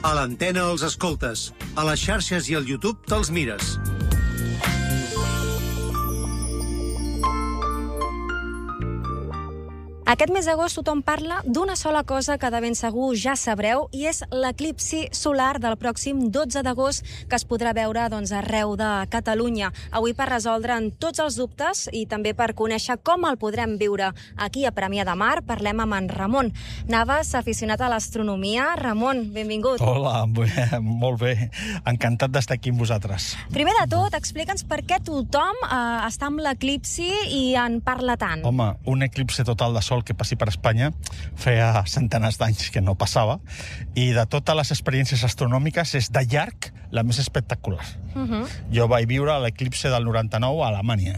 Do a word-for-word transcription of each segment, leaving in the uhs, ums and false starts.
A l'antena els escoltes, a les xarxes i al YouTube te'ls mires. Aquest mes d'agost tothom parla d'una sola cosa que de ben segur ja sabreu, i és l'eclipsi solar del pròxim dotze d'agost, que es podrà veure doncs, arreu de Catalunya. Avui, per resoldre'n tots els dubtes i també per conèixer com el podrem viure aquí a Premià de Mar, parlem amb en Ramon Navas, aficionat a l'astronomia. Ramon, benvingut. Hola, molt bé. Encantat d'estar aquí amb vosaltres. Primer de tot, explica'ns per què tothom eh, està amb l'eclipsi i en parla tant. Home, un eclipsi total de sol que passi per Espanya feia centenars d'anys que no passava, i de totes les experiències astronòmiques és de llarg la més espectacular. Uh-huh. Jo vaig viure l'eclipsi del noranta-nou a Alemanya,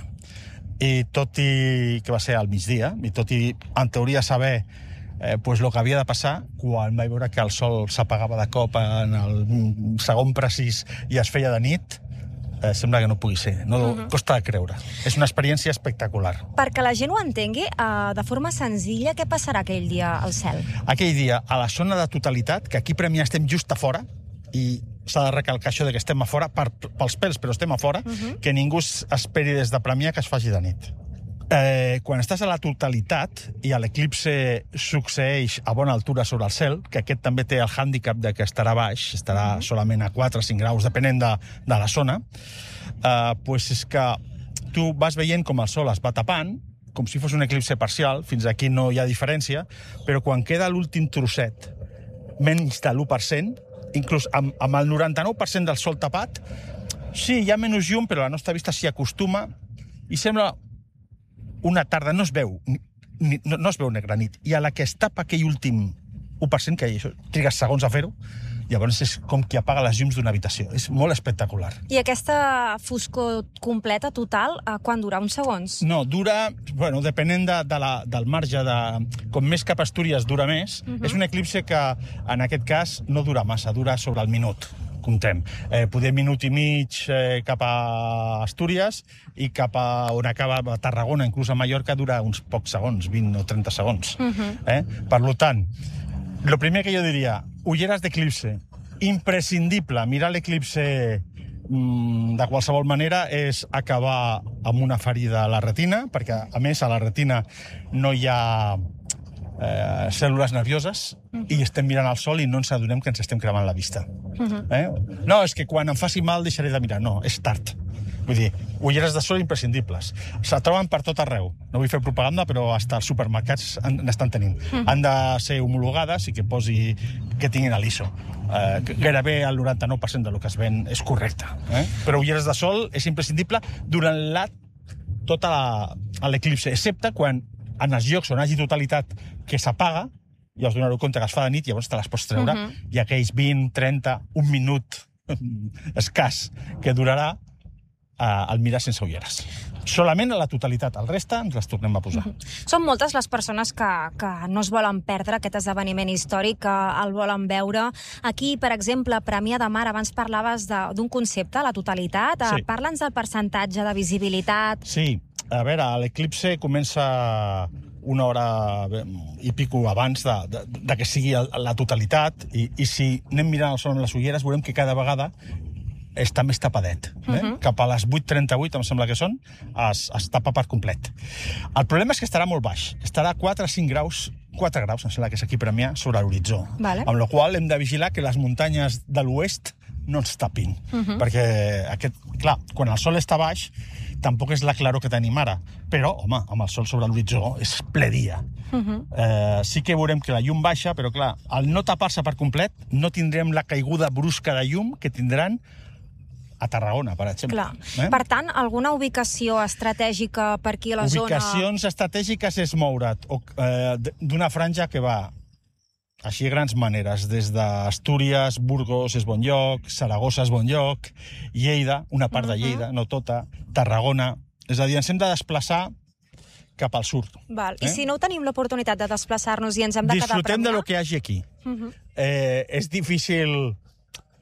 i tot i que va ser al migdia, i tot i en teoria saber eh, pues, el que havia de passar, quan vaig veure que el sol s'apagava de cop en el segon precís i es feia de nit, Eh, sembla que no pugui ser, no, uh-huh. Costa de creure. És una experiència espectacular. Perquè la gent ho entengui, eh, de forma senzilla, què passarà aquell dia al cel? Aquell dia, a la zona de totalitat, que aquí a Premià estem just a fora, i s'ha de recalcar això de que estem a fora, per, pels pèls, però estem a fora, uh-huh. Que ningú esperi des de Premià que es faci de nit. Eh, quan estàs a la totalitat i l'eclipsi succeeix a bona altura sobre el cel, que aquest també té el hàndicap de que estarà baix, estarà mm-hmm. solament a quatre o cinc graus, depenent de, de la zona, eh, pues és que tu vas veient com el sol es va tapant, com si fos un eclipsi parcial, fins aquí no hi ha diferència, però quan queda l'últim trosset, menys de l'u per cent, inclús amb, amb el noranta-nou per cent del sol tapat, sí, hi ha menys llum, però la nostra vista s'hi acostuma, i sembla una tarda, no es veu, ni, no, no es veu negra nit, i a la que es tapa aquell últim u per cent, que això, trigues segons a fer-ho, llavors és com qui apaga les llums d'una habitació. És molt espectacular. I aquesta foscor completa, total, quan dura? Uns segons? No, dura, bueno, depenent de, de la, del marge de... Com més cap a Astúries dura més, uh-huh. És un eclipsi que, en aquest cas, no dura massa, dura sobre el minut. Comptem. Eh, poder minut i mig eh, cap a Astúries i cap a on acaba a Tarragona, inclús a Mallorca, dura uns pocs segons, vint o trenta segons. Uh-huh. eh? Per tant, el primer que jo diria, ulleres d'eclipsi, imprescindible mirar l'eclipsi mm, de qualsevol manera és acabar amb una ferida a la retina, perquè, a més, a la retina no hi ha eh, cèl·lules nervioses, uh-huh. I estem mirant el sol i no ens adonem que ens estem cremant la vista. Uh-huh. eh? No, és que quan em faci mal deixaré de mirar. No, és tard. Vull dir, ulleres de sol imprescindibles. Se troben per tot arreu. No vull fer propaganda, però fins als supermercats n'estan tenint. Uh-huh. Han de ser homologades i que posi que tinguin l'I S O. Eh, gairebé el noranta-nou per cent del que es ven és correcte. Eh? Però ulleres de sol és imprescindible durant la, tota l'eclipsi, excepte quan en els llocs on hagi totalitat que s'apaga, ja us donareu compte que es fa de nit, llavors te les pots treure, uh-huh. I aquells vint, trenta, un minut escàs que durarà eh, el mirar sense ulleres. Solament a la totalitat, el reste ens les tornem a posar. Uh-huh. Són moltes les persones que, que no es volen perdre aquest esdeveniment històric, que el volen veure. Aquí, per exemple, a Premià de Mar, abans parlaves d'un concepte, la totalitat. Sí. Parla'ns del percentatge de visibilitat. Sí, a veure, l'eclipsi comença una hora i pico abans de, de, de que sigui la totalitat, i, i si anem mirant el sol amb les ulleres veurem que cada vegada està més tapadet. Eh? Uh-huh. Cap a les vuit trenta-vuit, em sembla que són, es, es tapa per complet. El problema és que estarà molt baix. Estarà a quatre o cinc graus, quatre graus, em sembla que és aquí a Premià, sobre l'horitzó. Vale. Amb la qual hem de vigilar que les muntanyes de l'oest no ens tapin. Uh-huh. Perquè, aquest, clar, quan el sol està baix, tampoc és la claror que tenim ara. Però, home, amb el sol sobre l'horitzó és ple dia. Uh-huh. eh, sí que veurem que la llum baixa, però, clar, al no tapar-se per complet, no tindrem la caiguda brusca de llum que tindran a Tarragona, per exemple. Eh? Per tant, alguna ubicació estratègica per aquí a la Ubicacions zona? Ubicacions estratègiques és moure't eh, d'una franja que va així a grans maneres, des d'Astúries, Burgos és bon lloc, Saragossa és bon lloc, Lleida, una part de Lleida, uh-huh. No tota, Tarragona. És a dir, ens hem de desplaçar cap al sud. Val. Eh? I si no tenim l'oportunitat de desplaçar-nos i ens hem de quedar a Premià? Disfrutem de lo que hi hagi aquí. Uh-huh. eh, és difícil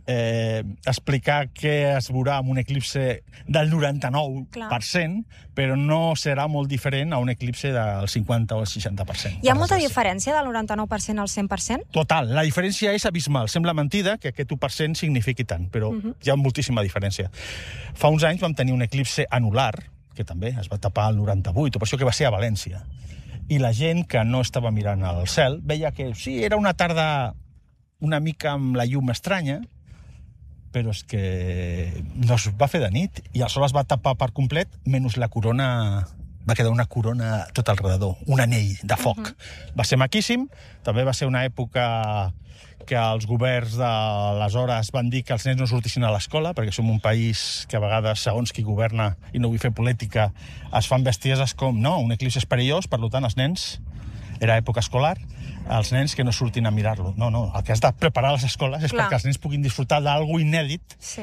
eh, explicar què es veurà en un eclipse del noranta-nou per cent, clar, però no serà molt diferent a un eclipse del cinquanta o el seixanta per cent. Hi ha molta diferència del noranta-nou per cent al cent per cent? Total, la diferència és abismal. Sembla mentida que aquest u per cent signifiqui tant, però uh -huh. hi ha moltíssima diferència. Fa uns anys vam tenir un eclipse anular, que també es va tapar al noranta-vuit, o per això que va ser a València. I la gent que no estava mirant al cel veia que sí, era una tarda una mica amb la llum estranya, però és que no es va fer de nit i el sol es va tapar per complet, menys la corona, va quedar una corona tot alrededor, un anell de foc. Uh-huh. Va ser maquíssim, també va ser una època que els governs d'aleshores van dir que els nens no sortissin a l'escola, perquè som un país que a vegades, segons qui governa, i no vull fer política, es fan bestieses com, no, un eclipsi és perillós, per tant, els nens, era època escolar, els nens que no surtin a mirar-lo. No, no, el que has de preparar les escoles és Clar. perquè els nens puguin disfrutar d'alguna inèdit. Sí.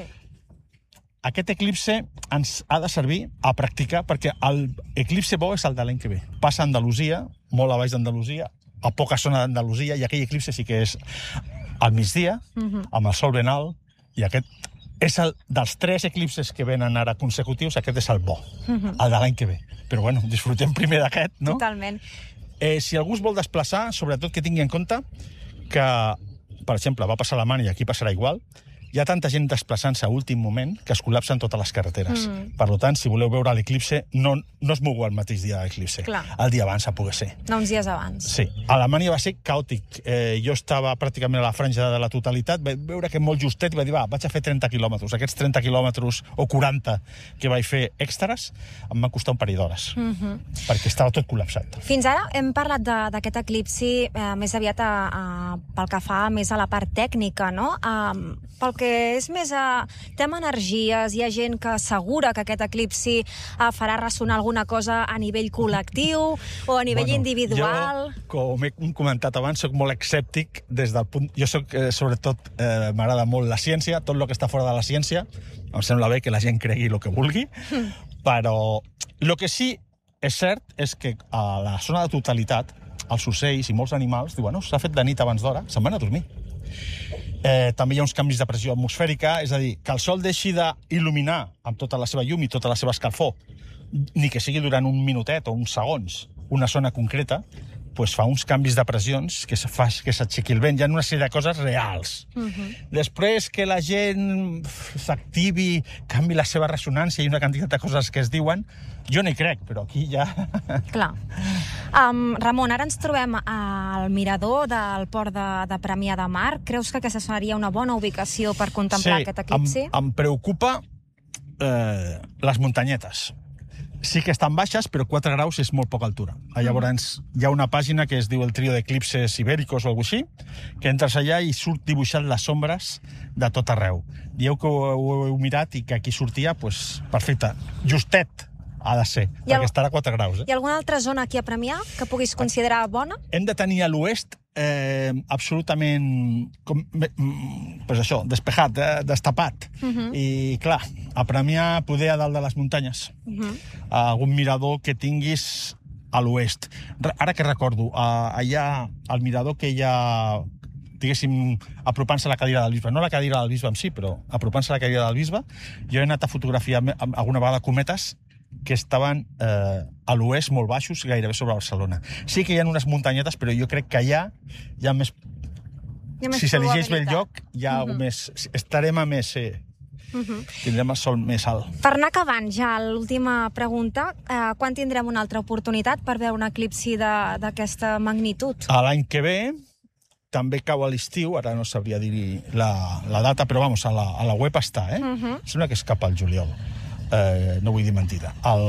Aquest eclipse ens ha de servir a practicar, perquè l'eclipse bo és el de l'any que ve. Passa a Andalusia, molt a baix d'Andalusia, a poca zona d'Andalusia, i aquell eclipse sí que és al migdia, uh-huh. amb el sol ben alt, i aquest és el dels tres eclipses que venen ara consecutius, aquest és el bo, uh-huh. el de l'any que ve. Però bueno, disfrutem primer d'aquest, no? Totalment. Eh, si algú es vol desplaçar, sobretot que tingui en compte que, per exemple, va passar a Alemanya i aquí passarà igual, hi ha tanta gent desplaçant-se a últim moment que es col·lapsen totes les carreteres. Mm. Per tant, si voleu veure l'eclipse, no, no es mogui el mateix dia de l'eclipse. El dia abans a poder ser. No, uns dies abans. Sí. A Alemanya va ser caòtic. Eh, jo estava pràcticament a la franja de la totalitat, vaig veure que molt justet i vaig dir, va, vaig a fer trenta quilòmetres. Aquests trenta quilòmetres o quaranta que vaig fer extres em van costar un parell d'hores, mm-hmm. perquè estava tot col·lapsat. Fins ara hem parlat d'aquest eclipsi eh, més aviat a, a, pel que fa més a la part tècnica, no? Um, pel que és més a tema energies, hi ha gent que assegura que aquest eclipsi uh, farà ressonar alguna cosa a nivell col·lectiu o a nivell bueno, individual. Jo, com he comentat abans, soc molt escèptic des del punt... Jo soc, eh, sobretot, eh, m'agrada molt la ciència, tot el que està fora de la ciència. Em sembla bé que la gent cregui el que vulgui, mm. però el que sí és cert és que a la zona de totalitat els ocells i molts animals diuen, bueno, s'ha fet de nit abans d'hora, se'n van a dormir. Eh, també hi ha uns canvis de pressió atmosfèrica, és a dir, que el sol deixi d'il·luminar amb tota la seva llum i tota la seva escalfor, ni que sigui durant un minutet o uns segons una zona concreta, pues fa uns canvis de pressions que fa que s'aixequi el vent. Hi ha una sèrie de coses reals. Uh-huh. Després que la gent s'activi, canvi la seva ressonància i una quantitat de coses que es diuen, jo no hi crec, però aquí ja... Clar. Um, Ramon, ara ens trobem al mirador del port de, de Premià de Mar. Creus que aquesta seria una bona ubicació per contemplar sí, aquest eclipsi? Em, em preocupa eh, les muntanyetes. Sí que estan baixes, però quatre graus és molt poca altura. Llavors, hi ha una pàgina que es diu el trio d'eclipses ibèricos o alguna cosa així, que entres allà i surt dibuixant les ombres de tot arreu. Dieu que ho, ho heu mirat i que aquí sortia, doncs, perfecte. Justet ha de ser, I perquè el... estarà a quatre graus. Eh? Hi ha alguna altra zona aquí a Premià que puguis considerar bona? Hem de tenir a l'oest eh, absolutament com, pues això, despejat, eh, destapat. Uh-huh. I clar, a Premià poder a dalt de les muntanyes. Uh-huh. Algun mirador que tinguis a l'oest. Ara que recordo, allà al mirador que hi ha, diguéssim, apropant-se a la cadira del bisbe. No la cadira del bisbe en si, però apropant-se a la cadira del bisbe, jo he anat a fotografiar alguna vegada cometes que estaven eh, a l'oest molt baixos, gairebé sobre Barcelona. Sí que hi ha unes muntanyetes, però jo crec que allà hi ha més... Hi ha més si s'elegeix bé el lloc, hi ha uh-huh. més... estarem a més... Eh, uh-huh. Tindrem el sol més alt. Per anar acabant ja l'última pregunta, eh, quan tindrem una altra oportunitat per veure un eclipsi d'aquesta magnitud? A l'any que ve també cau a l'estiu, ara no sabria dir la, la data, però vamos, a la, a la web està, eh? Uh-huh. Sembla que és cap al juliol. Eh, no vull dir mentida. El...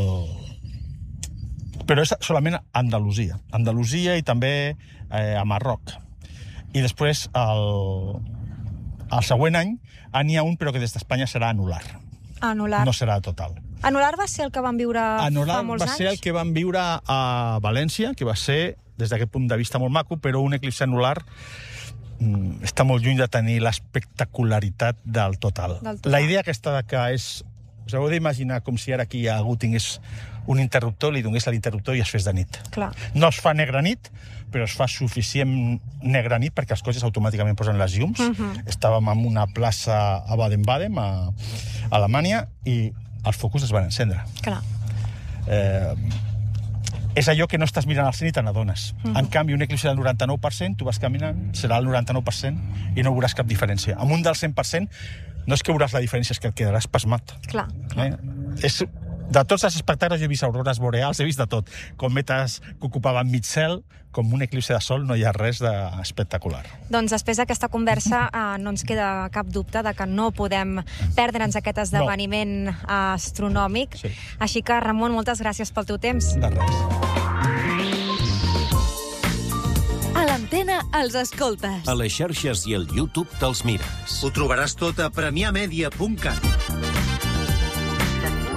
Però és solament a Andalusia. Andalusia i també eh, a Marroc. I després, el, el següent any, n'hi ha un, però que des d'Espanya serà anular. Anular. No serà total. Anular va ser el que van viure anular fa molts anys? Anular va ser el que van viure a València, que va ser, des d'aquest punt de vista, molt maco, però un eclipsi anular mm, està molt lluny de tenir l'espectacularitat del total. del total. La idea aquesta que és Us heu d'imaginar com si ara aquí algú tingués un interruptor, li donés a l'interruptor i es fes de nit. Clar. No es fa negra nit, però es fa suficient negra nit perquè els cotxes automàticament posen les llums. Uh-huh. Estàvem en una plaça a Baden-Baden, a, a Alemanya, i els focus es van encendre. Clar. Eh, és allò que no estàs mirant al cel i te n'adones. Uh-huh. En canvi, un eclipsi del noranta-nou per cent, tu vas caminant, serà el noranta-nou per cent i no veuràs cap diferència. Amb un del cent per cent no és que veuràs la diferència, és que et quedaràs pasmat. Clar. Eh? És... De tots els espectacles jo he vist aurores boreals, he vist de tot. Cometes que ocupaven mig cel, com un eclipsi de sol no hi ha res d'espectacular. Doncs després d'aquesta conversa eh, no ens queda cap dubte de que no podem perdre'ns aquest esdeveniment no. astronòmic. Sí. Així que, Ramon, moltes gràcies pel teu temps. De res. A l'antena els escoltes. A les xarxes i al YouTube te'ls mires. Ho trobaràs tot a premià media punt cat.